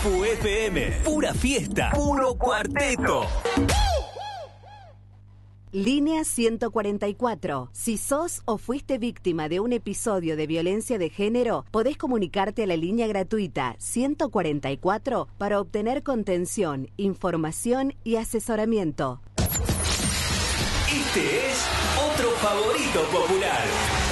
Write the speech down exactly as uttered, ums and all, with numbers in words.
Facu F M, pura fiesta, puro cuarteto. Línea ciento cuarenta y cuatro. Si sos o fuiste víctima de un episodio de violencia de género, podés comunicarte a la línea gratuita ciento cuarenta y cuatro para obtener contención, información y asesoramiento. Este es otro favorito popular.